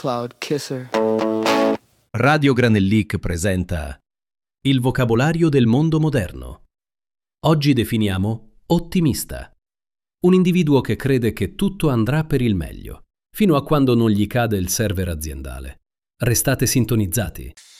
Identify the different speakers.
Speaker 1: Cloud Kisser.
Speaker 2: Radio Granellic presenta Il vocabolario del mondo moderno. Oggi definiamo ottimista. Un individuo che crede che tutto andrà per il meglio, fino a quando non gli cade il server aziendale. Restate sintonizzati.